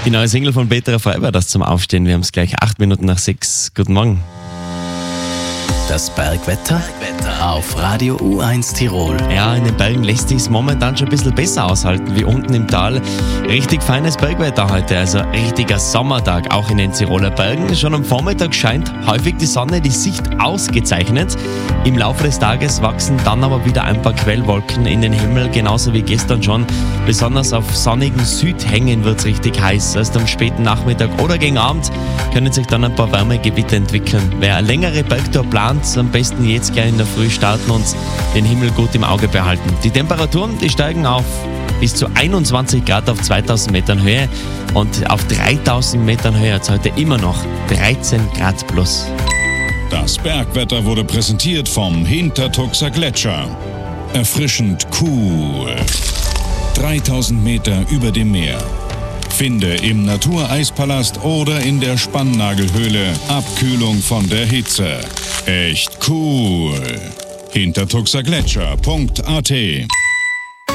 Die neue Single von Petra Freiber, das zum Aufstehen. Wir haben es gleich 8 Minuten nach 6. Guten Morgen. Das Bergwetter auf Radio U1 Tirol. Ja, in den Bergen lässt sich es momentan schon ein bisschen besser aushalten wie unten im Tal. Richtig feines Bergwetter heute, also richtiger Sommertag, auch in den Tiroler Bergen. Schon am Vormittag scheint häufig die Sonne, die Sicht ausgezeichnet. Im Laufe des Tages wachsen dann aber wieder ein paar Quellwolken in den Himmel, genauso wie gestern schon. Besonders auf sonnigen Südhängen wird es richtig heiß. Erst am späten Nachmittag oder gegen Abend können sich dann ein paar Wärmegebiete entwickeln. Wer eine längere Bergtour plant, am besten jetzt gleich in der Früh starten und den Himmel gut im Auge behalten. Die Temperaturen, die steigen auf bis zu 21 Grad auf 2000 Metern Höhe und auf 3000 Metern Höhe hat es heute immer noch 13 Grad plus. Das Bergwetter wurde präsentiert vom Hintertuxer Gletscher. Erfrischend cool. 3000 Meter über dem Meer. Finde im Natureispalast oder in der Spannnagelhöhle Abkühlung von der Hitze. Echt cool. Hintertuxergletscher.at